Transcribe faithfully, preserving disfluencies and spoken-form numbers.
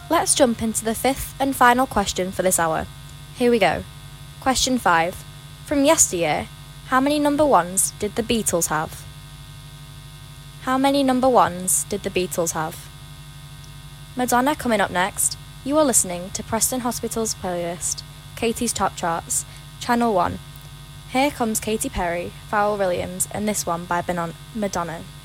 Let's jump into the fifth and final question for this hour. Here we go. Question five. From yesteryear, how many number ones did the Beatles have? How many number ones did the Beatles have? Madonna coming up next. You are listening to Preston Hospital's playlist, Katie's Top Charts, Channel one. Here comes Katy Perry, Pharrell Williams, and this one by Madonna.